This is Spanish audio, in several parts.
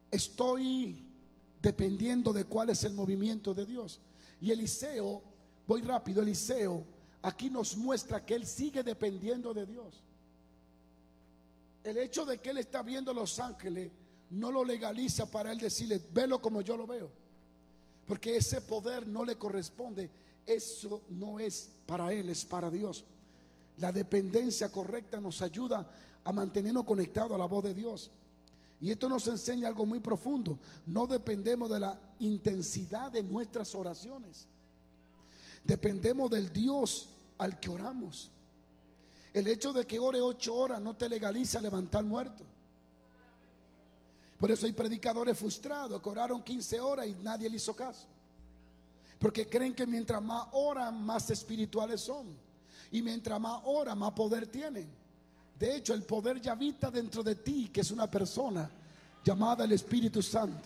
estoy dependiendo de cuál es el movimiento de Dios. Y Eliseo, voy rápido, Eliseo aquí nos muestra que él sigue dependiendo de Dios. El hecho de que él está viendo los ángeles no lo legaliza para él decirle, velo como yo lo veo, porque ese poder no le corresponde. Eso no es para él, es para Dios. La dependencia correcta nos ayuda a mantenernos conectados a la voz de Dios. Y esto nos enseña algo muy profundo. No dependemos de la intensidad de nuestras oraciones. Dependemos del Dios al que oramos. El hecho de que ore 8 horas no te legaliza levantar muertos. Por eso hay predicadores frustrados que oraron 15 horas y nadie le hizo caso, porque creen que mientras más oran, más espirituales son, y mientras más oran, más poder tienen. De hecho, el poder ya habita dentro de ti, que es una persona llamada el Espíritu Santo.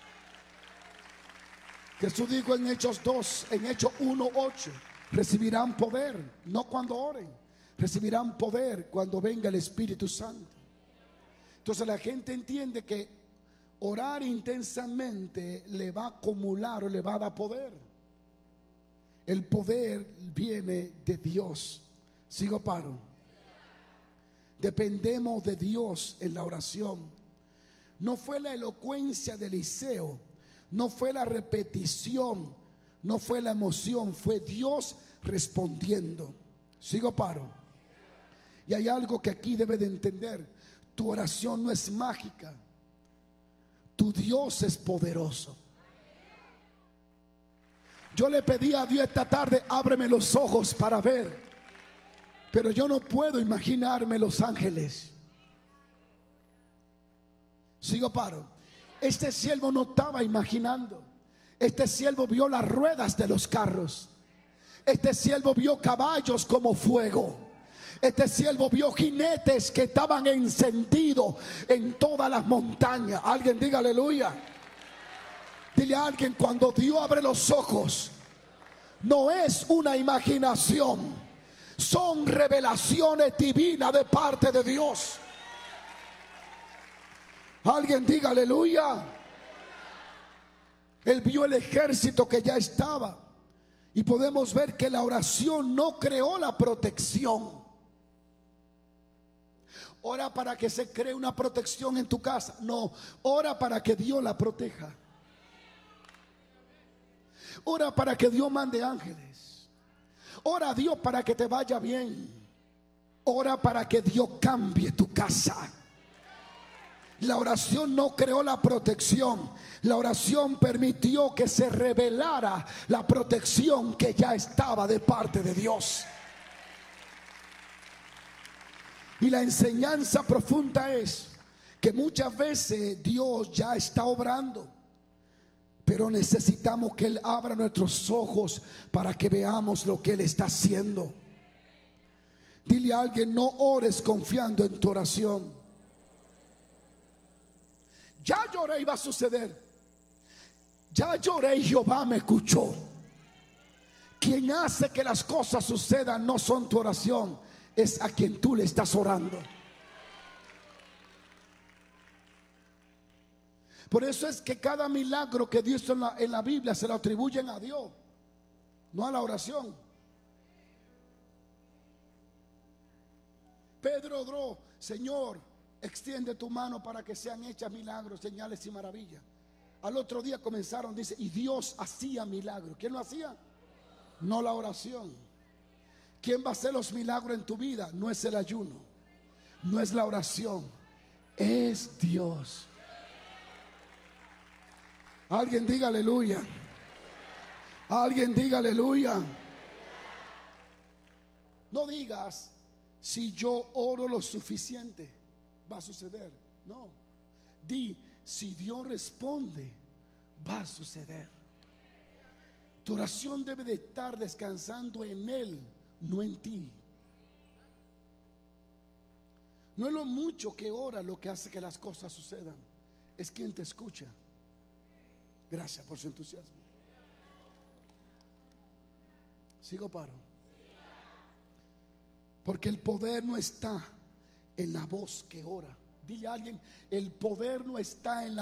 Jesús dijo en Hechos 2, en Hechos 1:8, recibirán poder, no cuando oren, recibirán poder cuando venga el Espíritu Santo. Entonces la gente entiende que orar intensamente le va a acumular o le va a dar poder. El poder viene de Dios. Sigo paro. Dependemos de Dios en la oración. No fue la elocuencia de Eliseo, no fue la repetición, no fue la emoción, fue Dios respondiendo. Sigo paro. Y hay algo que aquí debe de entender: tu oración no es mágica, tu Dios es poderoso. Yo le pedí a Dios esta tarde, ábreme los ojos para ver, pero yo no puedo imaginarme los ángeles. Sigo paro. Este siervo no estaba imaginando. Este siervo vio las ruedas de los carros. Este siervo vio caballos como fuego. Este siervo vio jinetes que estaban encendidos en todas las montañas. Alguien diga aleluya. Dile a alguien: cuando Dios abre los ojos, no es una imaginación, son revelaciones divinas de parte de Dios. Alguien diga aleluya. Él vio el ejército que ya estaba, y podemos ver que la oración no creó la protección. Ora para que se cree una protección en tu casa. No, ora para que Dios la proteja. Ora para que Dios mande ángeles. Ora a Dios para que te vaya bien. Ora para que Dios cambie tu casa. La oración no creó la protección. La oración permitió que se revelara la protección que ya estaba de parte de Dios. Y la enseñanza profunda es que muchas veces Dios ya está obrando, pero necesitamos que Él abra nuestros ojos para que veamos lo que Él está haciendo. Dile a alguien: no ores confiando en tu oración. Ya lloré y va a suceder. Ya lloré y Jehová me escuchó. Quien hace que las cosas sucedan no son tu oración, es a quien tú le estás orando. Por eso es que cada milagro que Dios hizo en la Biblia se lo atribuyen a Dios, no a la oración. Pedro oró: Señor, extiende tu mano para que sean hechas milagros, señales y maravillas. Al otro día comenzaron, dice, y Dios hacía milagros. ¿Quién lo hacía? No la oración. ¿Quién va a hacer los milagros en tu vida? No es el ayuno, no es la oración, es Dios. Alguien diga aleluya. Alguien diga aleluya. No digas: si yo oro lo suficiente va a suceder. No, di: si Dios responde, va a suceder. Tu oración debe de estar descansando en Él, no en ti. No es lo mucho que ora lo que hace que las cosas sucedan, es quien te escucha. Gracias por su entusiasmo. Sigo paro. Porque el poder no está en la voz que ora. Dile a alguien: el poder no está en la